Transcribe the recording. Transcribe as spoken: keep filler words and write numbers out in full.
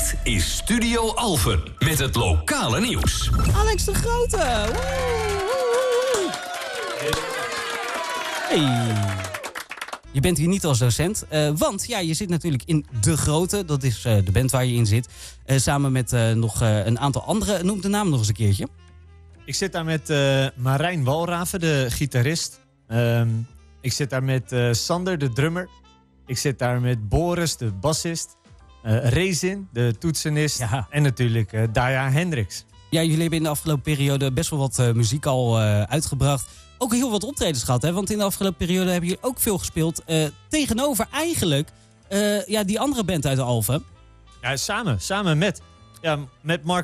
Dit is Studio Alphen met het lokale nieuws. Alex de Grote. Woe, woe, woe. Hey. Je bent hier niet als docent, uh, want ja, je zit natuurlijk in De Grote. Dat is uh, de band waar je in zit. Uh, samen met uh, nog uh, een aantal anderen. Noem de naam nog eens een keertje. Ik zit daar met uh, Marijn Walraven, de gitarist. Um, ik zit daar met uh, Sander, de drummer. Ik zit daar met Boris, de bassist. Uh, Rezin, de toetsenist. Ja. En natuurlijk uh, Daya Hendricks. Ja, jullie hebben in de afgelopen periode best wel wat uh, muziek al uh, uitgebracht. Ook heel wat optredens gehad, hè? Want in de afgelopen periode hebben jullie ook veel gespeeld. Uh, tegenover eigenlijk uh, ja, die andere band uit de Alphen. Ja, samen. Samen met, ja, met Mark